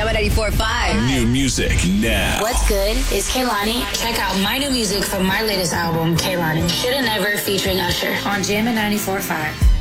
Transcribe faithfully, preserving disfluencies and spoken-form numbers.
Jam ninety-four point five. New music now. What's good is Kehlani. Check out my new music from my latest album, Kehlani. Shoulda Never featuring Usher on Jam ninety-four point five.